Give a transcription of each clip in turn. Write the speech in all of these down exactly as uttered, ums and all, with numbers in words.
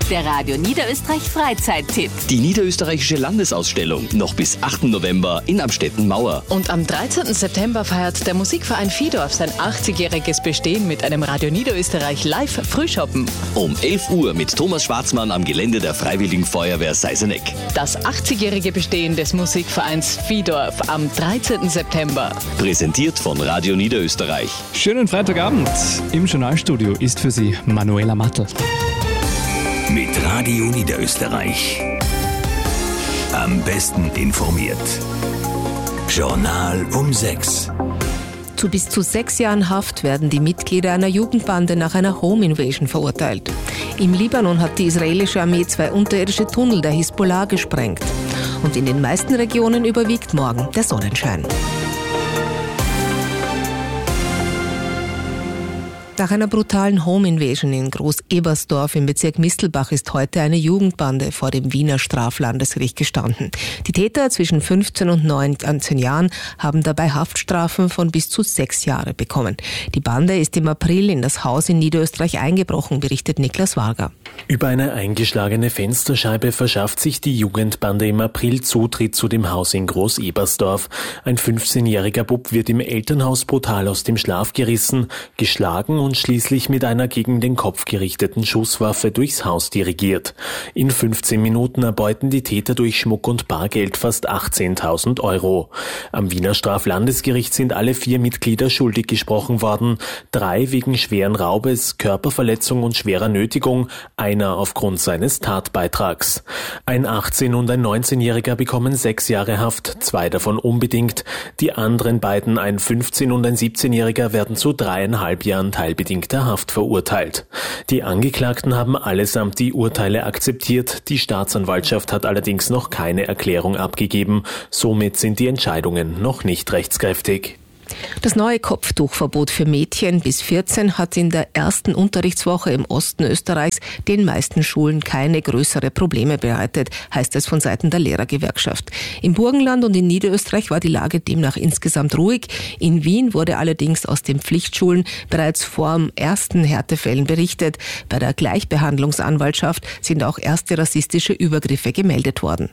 Der Radio Niederösterreich Freizeittipp. Die niederösterreichische Landesausstellung noch bis achten November in Amstetten-Mauer. Und am dreizehnten September feiert der Musikverein Viehdorf sein achtzigjähriges Bestehen mit einem Radio Niederösterreich Live Frühschoppen. Um elf Uhr mit Thomas Schwarzmann am Gelände der Freiwilligen Feuerwehr Seiseneck. Das achtzigjährige Bestehen des Musikvereins Viehdorf am dreizehnten September. Präsentiert von Radio Niederösterreich. Schönen Freitagabend. Im Journalstudio ist für Sie Manuela Mattl. Mit Radio Niederösterreich. Am besten informiert. Journal um sechs. Zu bis zu sechs Jahren Haft werden die Mitglieder einer Jugendbande nach einer Home Invasion verurteilt. Im Libanon hat die israelische Armee zwei unterirdische Tunnel der Hisbollah gesprengt. Und in den meisten Regionen überwiegt morgen der Sonnenschein. Nach einer brutalen Home-Invasion in Groß-Ebersdorf im Bezirk Mistelbach ist heute eine Jugendbande vor dem Wiener Straflandesgericht gestanden. Die Täter zwischen fünfzehn und neunzehn Jahren haben dabei Haftstrafen von bis zu sechs Jahre bekommen. Die Bande ist im April in das Haus in Niederösterreich eingebrochen, berichtet Niklas Varga. Über eine eingeschlagene Fensterscheibe verschafft sich die Jugendbande im April Zutritt zu dem Haus in Groß-Ebersdorf. Ein fünfzehnjähriger Bub wird im Elternhaus brutal aus dem Schlaf gerissen, geschlagen und und schließlich mit einer gegen den Kopf gerichteten Schusswaffe durchs Haus dirigiert. In fünfzehn Minuten erbeuten die Täter durch Schmuck und Bargeld fast achtzehntausend Euro. Am Wiener Straflandesgericht sind alle vier Mitglieder schuldig gesprochen worden. Drei wegen schweren Raubes, Körperverletzung und schwerer Nötigung, einer aufgrund seines Tatbeitrags. Ein achtzehn- und ein neunzehnjähriger bekommen sechs Jahre Haft, zwei davon unbedingt. Die anderen beiden, ein fünfzehn- und ein siebzehnjähriger, werden zu dreieinhalb Jahren teilbedingter Haft verurteilt. Die Angeklagten haben allesamt die Urteile akzeptiert. Die Staatsanwaltschaft hat allerdings noch keine Erklärung abgegeben. Somit sind die Entscheidungen noch nicht rechtskräftig. Das neue Kopftuchverbot für Mädchen bis vierzehn hat in der ersten Unterrichtswoche im Osten Österreichs den meisten Schulen keine größere Probleme bereitet, heißt es von Seiten der Lehrergewerkschaft. Im Burgenland und in Niederösterreich war die Lage demnach insgesamt ruhig. In Wien wurde allerdings aus den Pflichtschulen bereits vor den ersten Härtefällen berichtet. Bei der Gleichbehandlungsanwaltschaft sind auch erste rassistische Übergriffe gemeldet worden.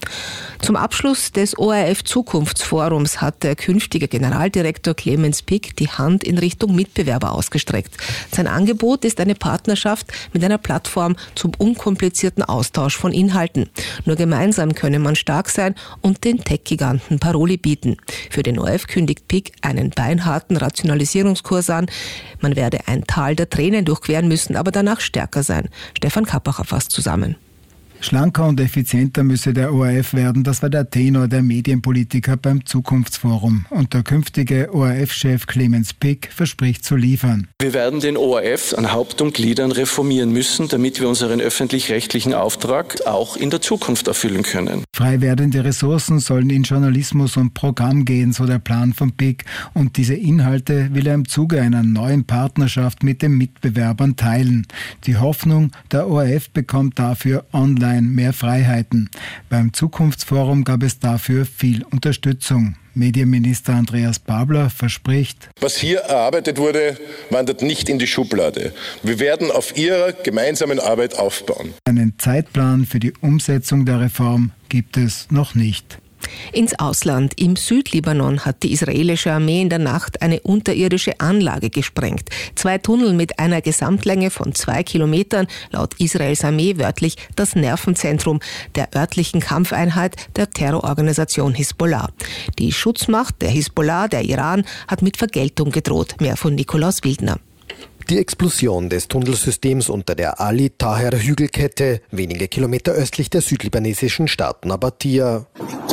Zum Abschluss des O R F-Zukunftsforums hat der künftige Generaldirektor Clemens Pick die Hand in Richtung Mitbewerber ausgestreckt. Sein Angebot ist eine Partnerschaft mit einer Plattform zum unkomplizierten Austausch von Inhalten. Nur gemeinsam könne man stark sein und den Tech-Giganten Paroli bieten. Für den O R F kündigt Pick einen beinharten Rationalisierungskurs an. Man werde ein Tal der Tränen durchqueren müssen, aber danach stärker sein. Stefan Kappacher fasst zusammen. Schlanker und effizienter müsse der O R F werden, das war der Tenor der Medienpolitiker beim Zukunftsforum. Und der künftige O R F-Chef Clemens Pick verspricht zu liefern. Wir werden den O R F an Haupt und Gliedern reformieren müssen, damit wir unseren öffentlich-rechtlichen Auftrag auch in der Zukunft erfüllen können. Frei werdende Ressourcen sollen in Journalismus und Programm gehen, so der Plan von Pick. Und diese Inhalte will er im Zuge einer neuen Partnerschaft mit den Mitbewerbern teilen. Die Hoffnung, der O R F bekommt dafür online mehr Freiheiten. Beim Zukunftsforum gab es dafür viel Unterstützung. Medienminister Andreas Babler verspricht: Was hier erarbeitet wurde, wandert nicht in die Schublade. Wir werden auf ihrer gemeinsamen Arbeit aufbauen. Einen Zeitplan für die Umsetzung der Reform gibt es noch nicht. Ins Ausland. Im Südlibanon hat die israelische Armee in der Nacht eine unterirdische Anlage gesprengt. Zwei Tunnel mit einer Gesamtlänge von zwei Kilometern, laut Israels Armee wörtlich das Nervenzentrum der örtlichen Kampfeinheit der Terrororganisation Hisbollah. Die Schutzmacht der Hisbollah, der Iran, hat mit Vergeltung gedroht. Mehr von Nikolaus Wildner. Die Explosion des Tunnelsystems unter der Ali-Taher-Hügelkette, wenige Kilometer östlich der südlibanesischen Stadt Nabatia.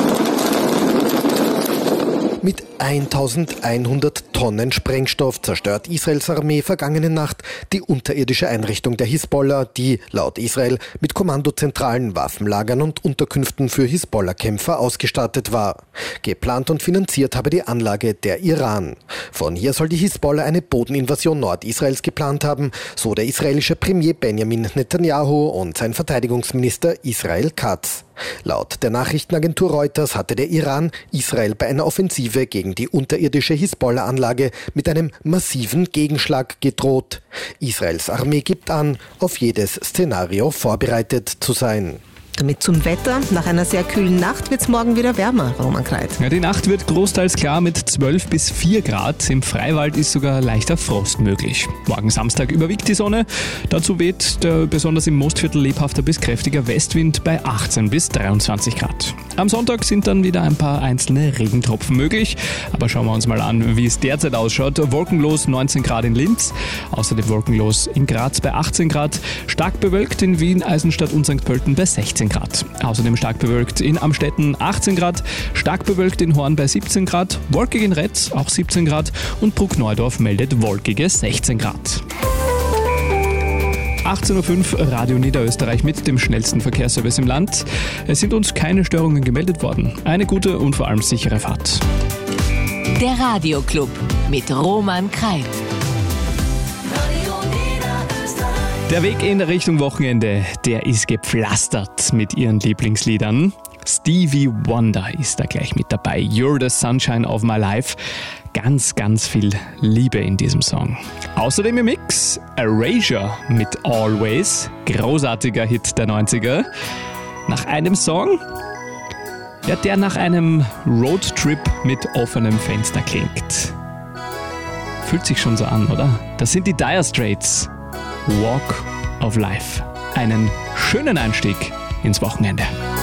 Mit eintausendeinhundert Tonnen Sprengstoff zerstört Israels Armee vergangene Nacht die unterirdische Einrichtung der Hisbollah, die laut Israel mit Kommandozentralen, Waffenlagern und Unterkünften für Hisbollah-Kämpfer ausgestattet war. Geplant und finanziert habe die Anlage der Iran. Von hier soll die Hisbollah eine Bodeninvasion Nordisraels geplant haben, so der israelische Premier Benjamin Netanyahu und sein Verteidigungsminister Israel Katz. Laut der Nachrichtenagentur Reuters hatte der Iran Israel bei einer Offensive gegen gegen die unterirdische Hisbollah-Anlage mit einem massiven Gegenschlag gedroht. Israels Armee gibt an, auf jedes Szenario vorbereitet zu sein. Damit zum Wetter. Nach einer sehr kühlen Nacht wird es morgen wieder wärmer, Roman Kreit. Ja, die Nacht wird großteils klar mit zwölf bis vier Grad. Im Freiwald ist sogar leichter Frost möglich. Morgen Samstag überwiegt die Sonne. Dazu weht der besonders im Mostviertel lebhafter bis kräftiger Westwind bei achtzehn bis dreiundzwanzig Grad. Am Sonntag sind dann wieder ein paar einzelne Regentropfen möglich. Aber schauen wir uns mal an, wie es derzeit ausschaut. Wolkenlos neunzehn Grad in Linz, außerdem wolkenlos in Graz bei achtzehn Grad, stark bewölkt in Wien, Eisenstadt und Sankt Pölten bei sechzehn Grad. Außerdem stark bewölkt in Amstetten achtzehn Grad, stark bewölkt in Horn bei siebzehn Grad, wolkig in Retz auch siebzehn Grad und Bruckneudorf meldet wolkige sechzehn Grad. achtzehn Uhr fünf, Radio Niederösterreich mit dem schnellsten Verkehrsservice im Land. Es sind uns keine Störungen gemeldet worden. Eine gute und vor allem sichere Fahrt. Der Radioclub mit Roman Kreit. Der Weg in Richtung Wochenende, der ist gepflastert mit ihren Lieblingsliedern. Stevie Wonder ist da gleich mit dabei. You're the Sunshine of My Life. Ganz, ganz viel Liebe in diesem Song. Außerdem im Mix Erasure mit Always. Großartiger Hit der neunziger. Nach einem Song, ja, der nach einem Roadtrip mit offenem Fenster klingt. Fühlt sich schon so an, oder? Das sind die Dire Straits. Walk of Life. Einen schönen Einstieg ins Wochenende.